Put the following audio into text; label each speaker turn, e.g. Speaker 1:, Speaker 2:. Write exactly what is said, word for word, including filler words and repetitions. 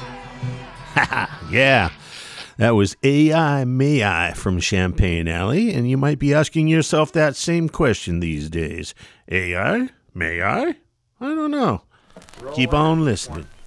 Speaker 1: Yeah, that was A I May I from Champagne Alley, and you might be asking yourself that same question these days. A I? May I? I don't know. Keep on listening.